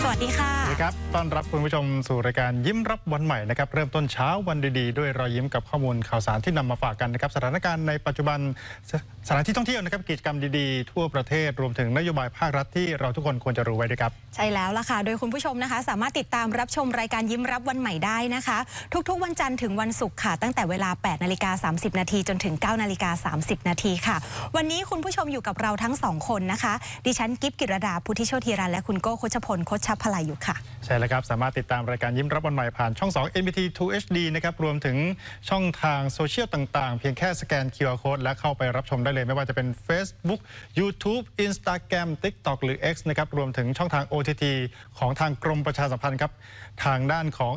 วัสดีค่ะสวัสดีครับต้อนรับคุณผู้ชมสู่รายการยิ้มรับวันใหม่นะครับเริ่มต้นเช้าวันดีๆด้วยรอยยิ้มกับข้อมูลข่าวสารที่นำมาฝากกันนะครับสถานการณ์ในปัจจุบันสถานที่ท่องเที่ยวนะครับกิจกรรมดีๆทั่วประเทศรวมถึงนโยบายภาครัฐที่เราทุกคนควรจะรู้ไว้ด้วยครับใช่แล้วล่ะค่ะโดยคุณผู้ชมนะคะสามารถติดตามรับชมรายการยิ้มรับวันใหม่ได้นะคะทุกๆวันจันทร์ถึงวันศุกร์ค่ะตั้งแต่เวลา 8:30 น.จนถึง 9:30 น.ค่ะวันนี้คุณผู้ชมอยู่กับเราทั้ง2คนนะคะดิฉันกิฟกิรดาพุทธิโชติรันและคุณโก้โคชพลโคชพลายุค่ะใช่แล้วครับสามารถติดตามรายการยิ้มรับวันใหม่ผ่านช่อง2 NBT 2 HD นะครับรวมถึงช่องทางโซเชียลต่างๆเพียงแค่สแกน QR Code และเข้าไปรับชมได้เลยไม่ว่าจะเป็น Facebook YouTube Instagram TikTok หรือ X นะครับรวมถึงช่องทาง OTT ของทางกรมประชาสัมพันธ์ครับทางด้านของ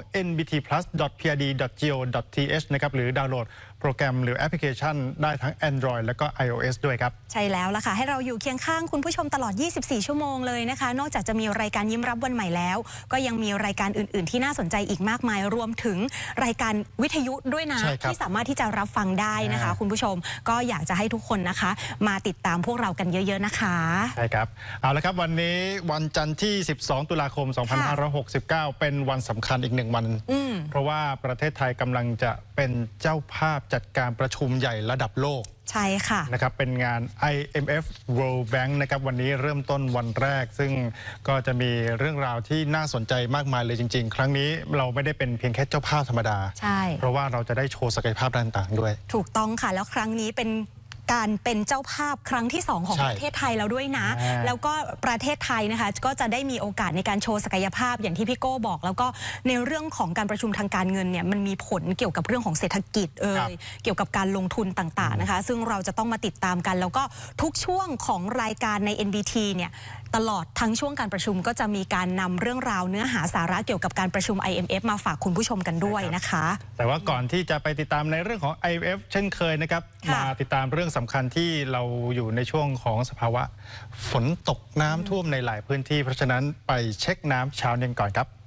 nbtplus.prd.go.th นะครับหรือดาวน์โหลดโปรแกรมหรือแอปพลิเคชันได้ทั้ง Android และก็ iOS ด้วยครับใช่แล้วล่ะค่ะให้เราอยู่เคียงข้างคุณผู้ชมตลอด24ชั่วโมงเลยนะคะนอกจากจะมีรายการยิ้มรับวันใหม่แล้วก็ยังมีรายการอื่นๆที่น่าสนใจอีกมากมายรวมถึงรายการวิทยุด้วยนะที่สามารถที่จะรับฟังได้นะคะคุณผู้ชมก็อยากจะให้ทุกคนนะคะมาติดตามพวกเรากันเยอะๆนะคะใช่ครับเอาละครับวันนี้วันจันทร์ที่12ตุลาคม2569เป็นวันสำคัญอีก1วันเพราะว่าประเทศไทยกำลังจะเป็นเจ้าภาพจัดการประชุมใหญ่ระดับโลกใช่ค่ะนะครับเป็นงาน IMF World Bank นะครับวันนี้เริ่มต้นวันแรกซึ่งก็จะมีเรื่องราวที่น่าสนใจมากมายเลยจริงๆครั้งนี้เราไม่ได้เป็นเพียงแค่เจ้าภาพธรรมดาใช่เพราะว่าเราจะได้โชว์ศักยภาพต่างๆด้วยถูกต้องค่ะแล้วครั้งนี้เป็นการเป็นเจ้าภาพครั้งที่2ของประเทศไทยแล้วด้วยนะแล้วก็ประเทศไทยนะคะก็จะได้มีโอกาสในการโชว์ศักยภาพอย่างที่พี่โก้บอกแล้วก็ในเรื่องของการประชุมทางการเงินเนี่ยมันมีผลเกี่ยวกับเรื่องของเศรษฐกิจเกี่ยวกับการลงทุนต่างๆนะคะซึ่งเราจะต้องมาติดตามกันแล้วก็ทุกช่วงของรายการใน NBT เนี่ยตลอดทั้งช่วงการประชุมก็จะมีการนำเรื่องราวเนื้อหาสาระเกี่ยวกับการประชุม IMF มาฝากคุณผู้ชมกันด้วยนะคะแต่ว่าก่อนที่จะไปติดตามในเรื่องของ IMF เช่นเคยนะครับมาติดตามเรื่องสำคัญที่เราอยู่ในช่วงของสภาวะฝนตกน้ำท่วมในหลายพื้นที่เพราะฉะนั้นไปเช็คน้ำเช้านี้ก่อนครับ